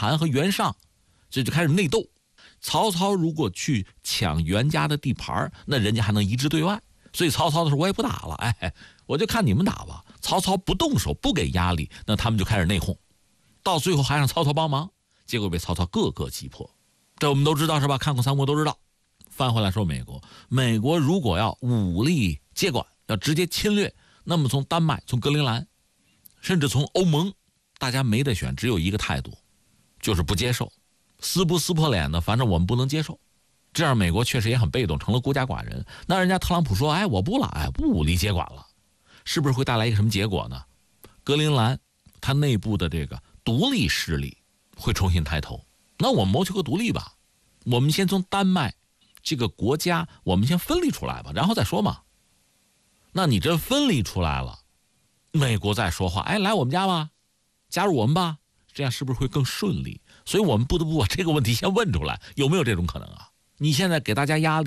韩和袁尚，这就开始内斗。曹操如果去抢袁家的地盘，那人家还能一致对外。所以曹操的时候我也不打了，我就看你们打吧。曹操不动手，不给压力，那他们就开始内讧，到最后还让曹操帮忙，结果被曹操各个击破。这我们都知道是吧？看过三国都知道。翻回来说美国如果要武力接管，要直接侵略，那么从丹麦、从格陵兰，甚至从欧盟，大家没得选，只有一个态度，就是不接受。撕不撕破脸呢？反正我们不能接受。这样美国确实也很被动，成了孤家寡人。那人家特朗普说，我不了，不武力接管了，是不是会带来一个什么结果呢？格陵兰它内部的这个独立势力会重新抬头。那我们谋求个独立吧，我们先从丹麦这个国家我们先分离出来吧，然后再说嘛。那你这分离出来了，美国再说话，来我们家吧，加入我们吧，这样是不是会更顺利？所以我们不得不把这个问题先问出来，有没有这种可能啊？你现在给大家压力。